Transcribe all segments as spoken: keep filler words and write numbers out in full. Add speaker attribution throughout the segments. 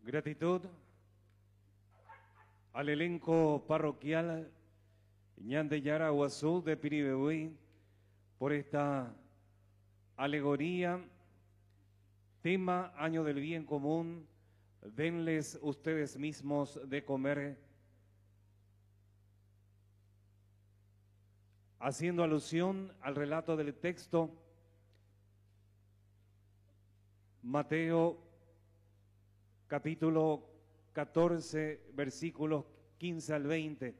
Speaker 1: Gratitud al elenco parroquial Ñan de Yara Guazú de Piribebuy por esta alegoría, tema Año del Bien Común. Denles ustedes mismos de comer, haciendo alusión al relato del texto, Mateo capítulo catorce, versículos quince al veinte.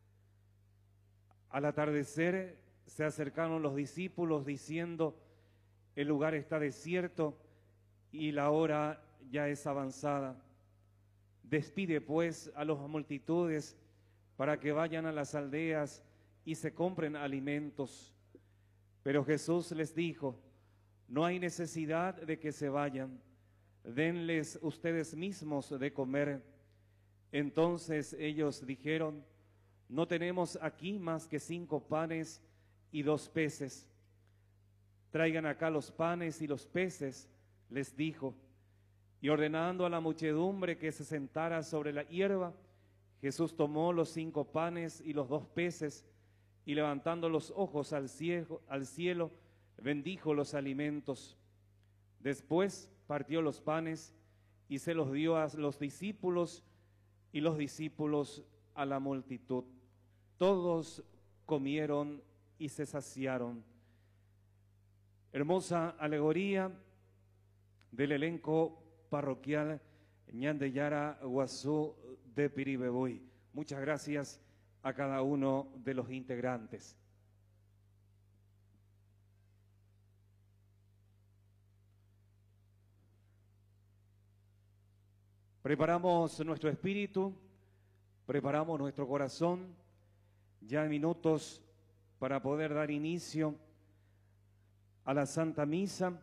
Speaker 1: Al atardecer se acercaron los discípulos diciendo: el lugar está desierto y la hora ya es avanzada. Despide pues a las multitudes para que vayan a las aldeas y se compren alimentos. Pero Jesús les dijo: no hay necesidad de que se vayan, denles ustedes mismos de comer. Entonces ellos dijeron: no tenemos aquí más que cinco panes y dos peces. Traigan acá los panes y los peces, les dijo. Y ordenando a la muchedumbre que se sentara sobre la hierba, Jesús tomó los cinco panes y los dos peces, y levantando los ojos al cielo, al cielo, bendijo los alimentos. Después partió los panes y se los dio a los discípulos, y los discípulos a la multitud. Todos comieron y se saciaron. Hermosa alegoría del elenco parroquial Ñan de Yara Guazú de Piribebuy. Muchas gracias a cada uno de los integrantes. Preparamos nuestro espíritu, preparamos nuestro corazón, ya en minutos para poder dar inicio a la Santa Misa,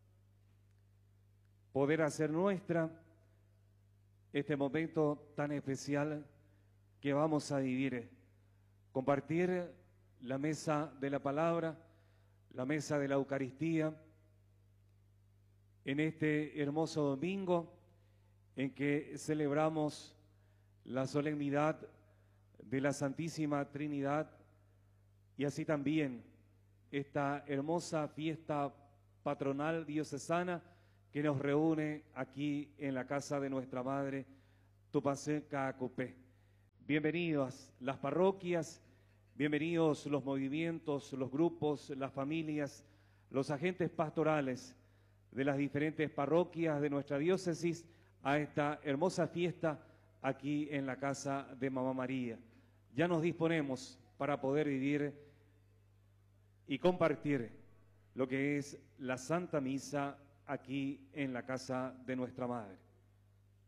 Speaker 1: poder hacer nuestra este momento tan especial que vamos a vivir, compartir la mesa de la palabra, la mesa de la Eucaristía, en este hermoso domingo en que celebramos la solemnidad de la Santísima Trinidad, y así también esta hermosa fiesta patronal diocesana que nos reúne aquí en la casa de nuestra Madre, Tupacé Caacupé. Bienvenidos las parroquias, bienvenidos los movimientos, los grupos, las familias, los agentes pastorales de las diferentes parroquias de nuestra diócesis a esta hermosa fiesta aquí en la casa de Mamá María. Ya nos disponemos para poder vivir y compartir lo que es la Santa Misa aquí en la casa de nuestra Madre.